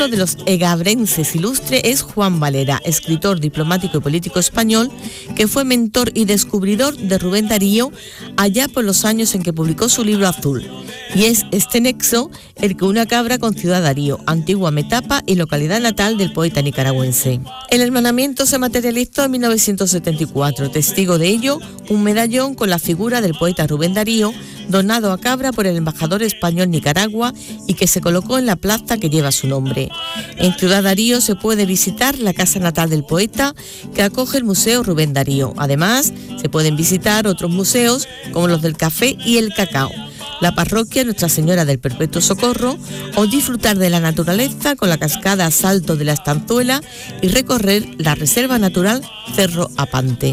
Otro de los egabrenses ilustres es Juan Valera, escritor, diplomático y político español, que fue mentor y descubridor de Rubén Darío allá por los años en que publicó su libro Azul. Y es este nexo el que une a Cabra con Ciudad Darío, antigua metapa y localidad natal del poeta nicaragüense. El hermanamiento se materializó en 1974, testigo de ello un medallón con la figura del poeta Rubén Darío, donado a Cabra por el embajador español en Nicaragua y que se colocó en la plaza que lleva su nombre. En Ciudad Darío se puede visitar la casa natal del poeta, que acoge el Museo Rubén Darío. Además, se pueden visitar otros museos como los del café y el cacao, la parroquia Nuestra Señora del Perpetuo Socorro, o disfrutar de la naturaleza con la cascada Salto de la Estanzuela y recorrer la Reserva Natural Cerro Apante.